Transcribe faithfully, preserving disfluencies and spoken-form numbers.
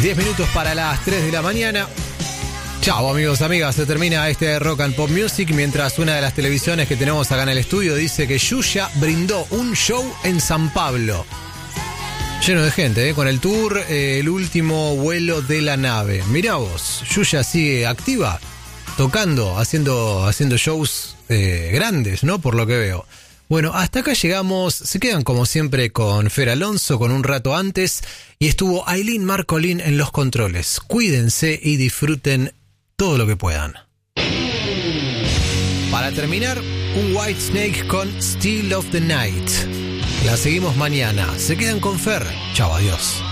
diez minutos para las tres de la mañana. Chao amigos, amigas, se termina este Rock and Pop Music mientras una de las televisiones que tenemos acá en el estudio dice que Yuya brindó un show en San Pablo. Lleno de gente, ¿eh? Con el tour eh, El último vuelo de la nave. Mirá vos, Yuya sigue activa, tocando, haciendo, haciendo shows eh, grandes, ¿no? Por lo que veo. Bueno, hasta acá llegamos. Se quedan como siempre con Fer Alonso, con un rato antes. Y estuvo Aileen Marcolín en los controles. Cuídense y disfruten todo lo que puedan. Para terminar, un Whitesnake con Still of the Night. La seguimos mañana. Se quedan con Fer. Chao, adiós.